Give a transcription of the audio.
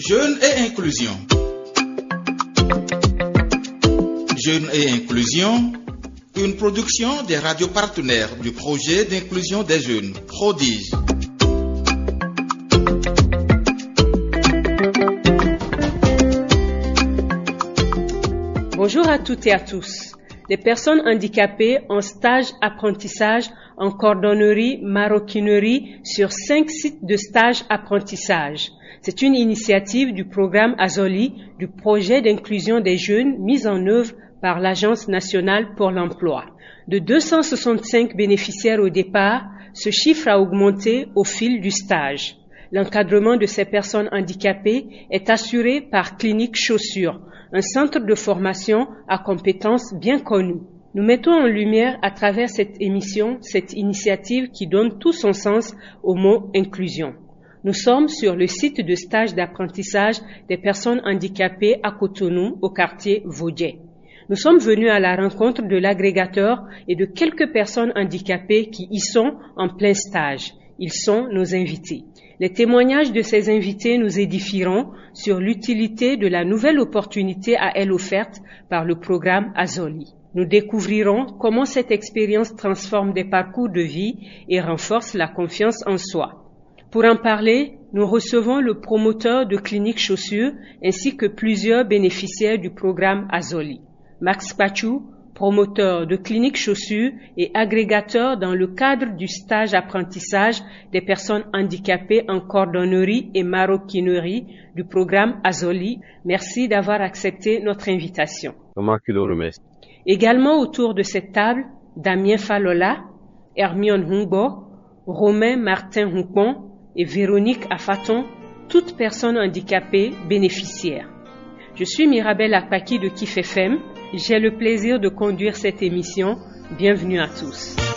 Jeunes et inclusion. Jeunes et inclusion, une production des radios partenaires du projet d'inclusion des jeunes, Prodige. Bonjour à toutes et à tous. Des personnes handicapées en stage apprentissage en cordonnerie, maroquinerie sur 5 sites de stage apprentissage. C'est une initiative du programme Azoli, du projet d'inclusion des jeunes mis en œuvre par l'Agence nationale pour l'emploi. De 265 bénéficiaires au départ, ce chiffre a augmenté au fil du stage. L'encadrement de ces personnes handicapées est assuré par Clinique Chaussure, un centre de formation à compétences bien connu. Nous mettons en lumière à travers cette émission cette initiative qui donne tout son sens au mot inclusion. Nous sommes sur le site de stage d'apprentissage des personnes handicapées à Cotonou, au quartier Vaudier. Nous sommes venus à la rencontre de l'agrégateur et de quelques personnes handicapées qui y sont en plein stage. Ils sont nos invités. Les témoignages de ces invités nous édifieront sur l'utilité de la nouvelle opportunité à elles offerte par le programme Azoli. Nous découvrirons comment cette expérience transforme des parcours de vie et renforce la confiance en soi. Pour en parler, nous recevons le promoteur de Clinique Chaussure ainsi que plusieurs bénéficiaires du programme Azoli. Max Pachou, promoteur de Clinique Chaussure et agrégateur dans le cadre du stage apprentissage des personnes handicapées en cordonnerie et maroquinerie du programme Azoli. Merci d'avoir accepté notre invitation. Également autour de cette table, Damien Falola, Hermione Humbo, Romain Martin Humpon et Véronique Afaton, toutes personnes handicapées bénéficiaires. Je suis Mirabelle Akpaki de Kif FM. J'ai le plaisir de conduire cette émission. Bienvenue à tous.